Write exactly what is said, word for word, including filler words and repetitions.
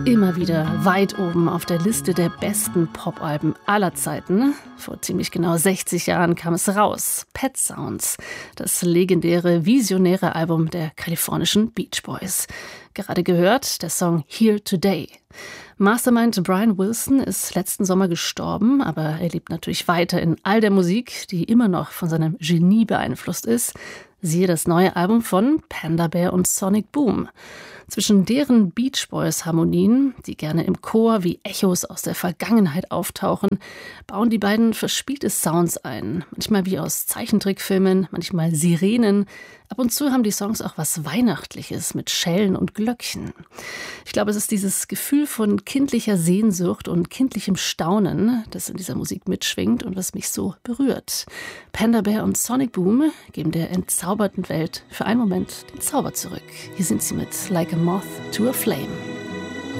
Immer wieder weit oben auf der Liste der besten Popalben aller Zeiten. Vor ziemlich genau sechzig Jahren kam es raus. Pet Sounds, das legendäre, visionäre Album der kalifornischen Beach Boys. Gerade gehört der Song Here Today. Mastermind Brian Wilson ist letzten Sommer gestorben, aber er lebt natürlich weiter in all der Musik, die immer noch von seinem Genie beeinflusst ist. Siehe das neue Album von Panda Bear und Sonic Boom. Zwischen deren Beach Boys Harmonien, die gerne im Chor wie Echos aus der Vergangenheit auftauchen, bauen die beiden verspielte Sounds ein. Manchmal wie aus Zeichentrickfilmen, manchmal Sirenen. Ab und zu haben die Songs auch was Weihnachtliches mit Schellen und Glöckchen. Ich glaube, es ist dieses Gefühl von kindlicher Sehnsucht und kindlichem Staunen, das in dieser Musik mitschwingt und was mich so berührt. Panda Bear und Sonic Boom geben der entzauberten Welt für einen Moment den Zauber zurück. Hier sind sie mit Like a Moth to a Flame.